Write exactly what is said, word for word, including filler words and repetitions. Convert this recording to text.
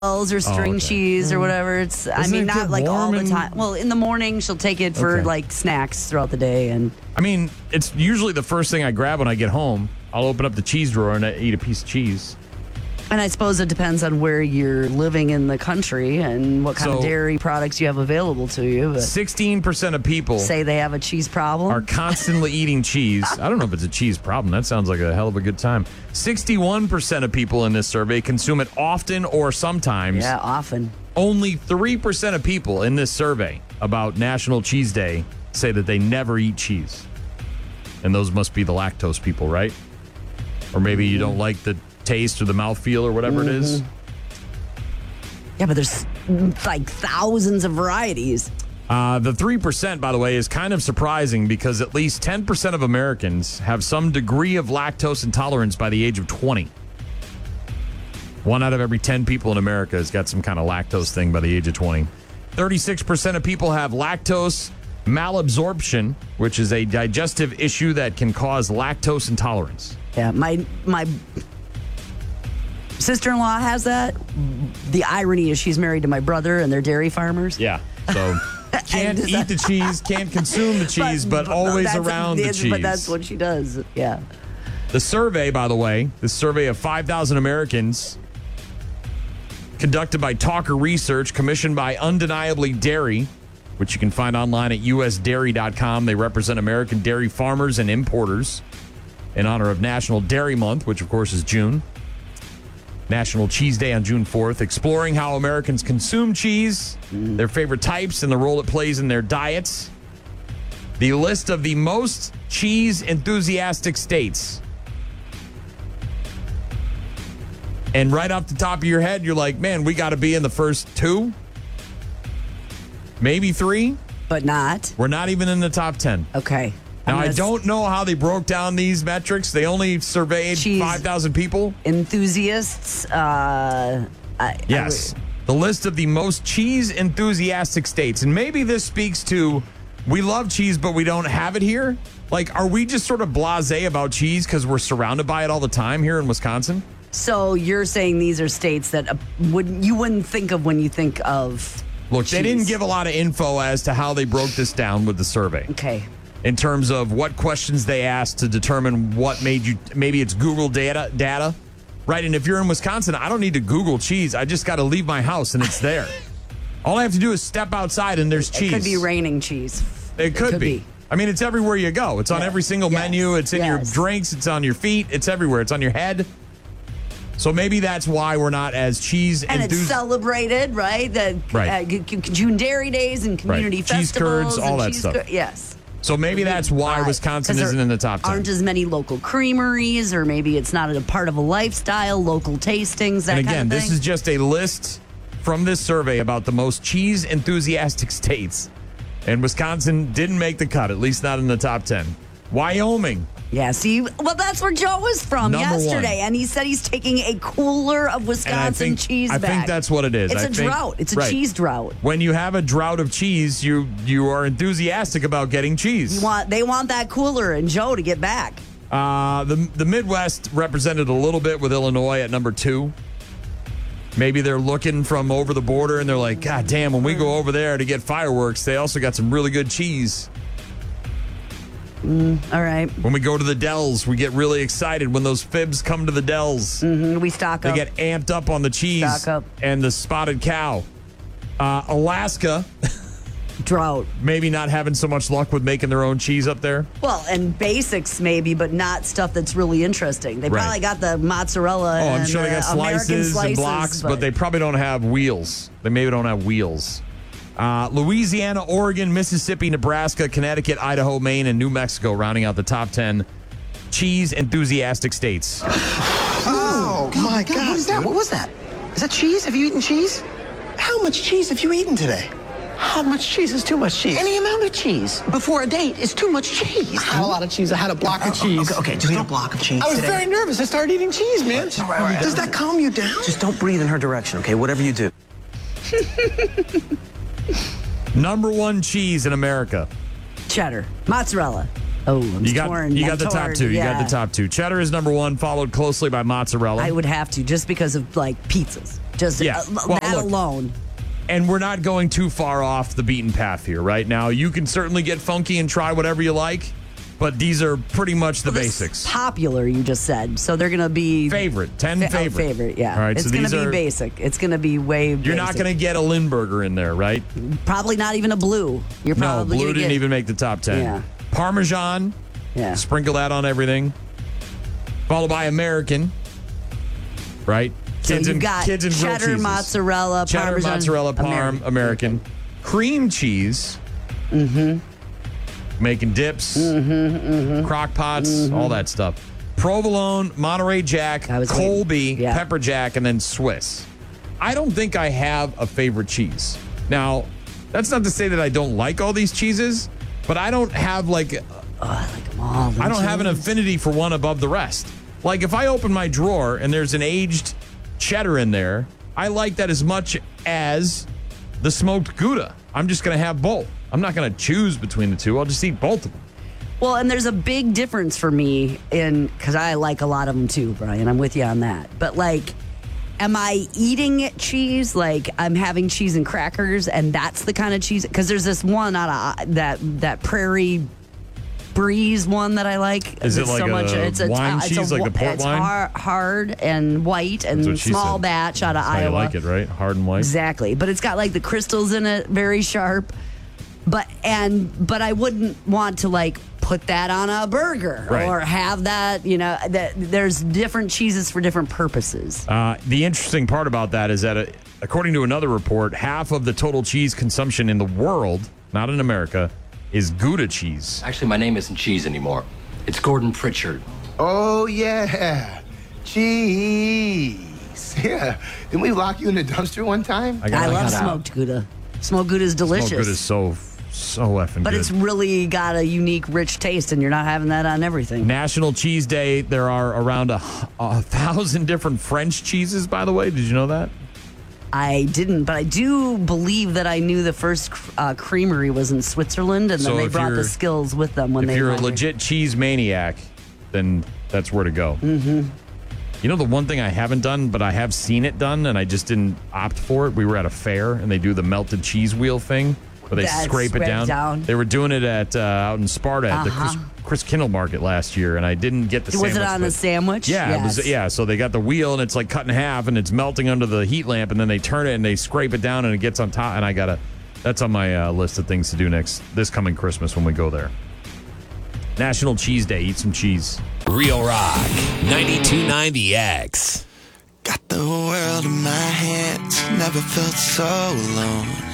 or string Oh, okay. cheese or whatever. It's I Doesn't mean it not get like all warm the and- time. Well, in the morning she'll take it for Okay. like snacks throughout the day, and I mean, it's usually the first thing I grab when I get home. I'll open up the cheese drawer and I eat a piece of cheese. and I suppose it depends on where you're living in the country and what kind of So- dairy products you have available to you. But sixteen percent of people say they have a cheese problem. are constantly eating cheese. I don't know if it's a cheese problem. That sounds like a hell of a good time. sixty-one percent of people in this survey consume it often or sometimes. yeah, often. Only three percent of people in this survey about National Cheese Day say that they never eat cheese. And those must be the lactose people, right? Or maybe you don't like the taste or the mouthfeel or whatever it is. Yeah, but there's like thousands of varieties. Uh, the three percent, by the way, is kind of surprising because at least ten percent of Americans have some degree of lactose intolerance by the age of twenty. One out of every ten people in America has got some kind of lactose thing by the age of twenty. thirty-six percent of people have lactose malabsorption, which is a digestive issue that can cause lactose intolerance. Yeah, my my sister-in-law has that. The irony is she's married to my brother, and they're dairy farmers. Yeah. So can't does eat that- the cheese, can't consume the cheese, but, always that's- around the that's- cheese. But that's what she does. Yeah. The survey, by the way, the survey of five thousand Americans conducted by Talker Research, commissioned by Undeniably Dairy, which you can find online at U S dairy dot com. They represent American dairy farmers and importers in honor of National Dairy Month, which, of course, is June. National Cheese Day on June fourth, exploring how Americans consume cheese, their favorite types, and the role it plays in their diets. The list of the most cheese enthusiastic states. And right off the top of your head, you're like, man, we got to be in the first two, maybe three. But not. We're not even in the top ten. Okay. Now, I'm I gonna don't know how they broke down these metrics. They only surveyed Cheese. five thousand people. Enthusiasts. Uh, I, Yes. I, The list of the most cheese enthusiastic states. And maybe this speaks to we love cheese, but we don't have it here. Like, are we just sort of blasé about cheese because we're surrounded by it all the time here in Wisconsin? so you're saying these are states that uh, would you wouldn't think of when you think of. Look, they cheese. didn't give a lot of info as to how they broke this down with the survey. Okay. In terms of what questions they asked to determine what made you, maybe it's Google data, data, right? And if you're in Wisconsin, I don't need to Google cheese. I just got to leave my house and it's there. All I have to do is step outside and there's cheese. It could be raining cheese. It could, could be. be. I mean, it's everywhere you go. It's on Yeah. every single Yes. menu. It's in Yes. your drinks. It's on your feet. It's everywhere. It's on your head. So maybe that's why we're not as cheese And it's enthusi- celebrated, right? The Right. uh, G- G- June Dairy Days and community Right. Cheese festivals. curds, all and that cheese stuff. cur- yes. So maybe that's why Right. Wisconsin 'Cause there isn't in the top ten. Aren't as many local creameries, or maybe it's not a part of a lifestyle, local tastings, that And again, kind of thing. this is just a list from this survey about the most cheese enthusiastic states. And Wisconsin didn't make the cut, at least not in the top ten. Wyoming. Yeah, see, well, that's where Joe was from Number yesterday, one. and he said he's taking a cooler of And I Wisconsin think, cheese I back. think that's what it is. It's I a think- drought. It's a right. cheese drought. When you have a drought of cheese, you you are enthusiastic about getting cheese. You want they want that cooler and Joe to get back. Uh, the the Midwest represented a little bit with Illinois at number two. Maybe they're looking from over the border and they're like, God damn, when we go over there to get fireworks, they also got some really good cheese. All right, When we go to the Dells, we get really excited when those fibs come to the Dells. mm, we stock They up. get amped up on the cheese Stock up. and the spotted cow. Uh, Alaska, drought. maybe not having so much luck with making their own cheese up there. Well, and basics maybe, but not stuff that's really interesting. They Right. probably got the mozzarella. Oh, I'm and, sure they got uh, American slices, slices and blocks, but, they probably don't have wheels. They maybe don't have wheels. Uh, Louisiana, Oregon, Mississippi, Nebraska, Connecticut, Idaho, Maine, and New Mexico rounding out the top ten cheese enthusiastic states. Oh, my God. What is that? What was that? Is that cheese? Have you eaten cheese? How much cheese have you eaten today? How much cheese is too much cheese? Any amount of cheese before a date is too much cheese. I had a lot of cheese. I had a block of cheese. Okay, okay, just eat a block of cheese I was today. very nervous. I started eating cheese, man. All right, all right. Does that calm you down? Just don't breathe in her direction, okay? Whatever you do. Number one cheese in America. cheddar, mozzarella. Oh, I'm You got torn. you I'm got the top torn. two. You Yeah. got the top two. You got I'm the top two. You torn, got the yeah. top two. You got Yeah. the top two. Cheddar is number one, followed closely by mozzarella. I would have to just because of like pizzas. Just Yeah. uh, Well, that look. alone. And we're not going too far off the beaten path here, right? Now, you can certainly get funky and try whatever you like, but these are pretty much the Well, this basics. Popular, you just said. So they're going to be Favorite, ten Fa- oh, favorite. favorite, yeah. All right, it's so going these to be are, basic. It's going to be way. You're not going to get a Lindbergher in there, right? Probably not even a blue. You're No, probably blue gonna didn't get, even make the top ten. Yeah. Parmesan, Yeah. sprinkle that on everything. Followed by American, right? So Kids you've and got kids and grilled cheddar, cheeses. mozzarella, cheddar, Parmesan, mozzarella, parm, American. American. Cream cheese. Mm-hmm. Making dips, Mm-hmm, mm-hmm. crock pots, Mm-hmm. all that stuff. Provolone, Monterey Jack, I was Colby, waiting. Yeah. Pepper Jack, and then Swiss. I don't think I have a favorite cheese. Now, that's not to say that I don't like all these cheeses, but I don't have like Oh, I like them all. I don't have an cheese. affinity for one above the rest. Like if I open my drawer and there's an aged cheddar in there, I like that as much as the smoked Gouda. I'm just going to have both. I'm not going to choose between the two. I'll just eat both of them. Well, and there's a big difference for me in because I like a lot of them too, Brian. I'm with you on that. But like, am I eating cheese? Like I'm having cheese and crackers, and that's the kind of cheese. Because there's this one out of that that Prairie Breeze one that I like. Is it It's like a wine it's cheese, like a port it's wine? Har- hard and white That's and what she small said. batch out of That's how Iowa. you like it, right? Hard and white. Exactly, but it's got like the crystals in it, very sharp. But and but I wouldn't want to like put that on a burger Right. or have that. You know, that there's different cheeses for different purposes. Uh, the interesting part about that is that, uh, according to another report, half of the total cheese consumption in the world, not in America, is Gouda cheese. Actually, my name isn't Cheese anymore. It's Gordon Pritchard. Oh, yeah. Cheese. Yeah. Didn't we lock you in the dumpster one time? I, got- love got out. smoked Gouda. Smoked Gouda is delicious. Smoked Gouda is so, so effing but good. it's really got a unique, rich taste, and you're not having that on everything. National Cheese Day, there are around a, a thousand different French cheeses, by the way. Did you know that? I didn't, but I do believe that I knew the first uh, creamery was in Switzerland, and So then they if brought the you're- skills with them when If they you're a migrated. legit cheese maniac, then that's where to go. Mm-hmm. You know the one thing I haven't done, but I have seen it done, and I just didn't opt for it? We were at a fair, and they do the melted cheese wheel thing, where they That's scrape it scraped down. down. They were doing it at uh, out in Sparta at the Chris, Chris Kindle Market last year, and I didn't get the Was sandwich. it on but- a sandwich? Yeah, it was. Yes. Yeah, so they got the wheel, and it's like cut in half, and it's melting under the heat lamp, and then they turn it and they scrape it down, and it gets on top. And I gotta. That's on my uh, list of things to do next this coming Christmas when we go there. National Cheese Day. Eat some cheese. Real Rock ninety-two point nine The X. Got the world in my hands, never felt so alone.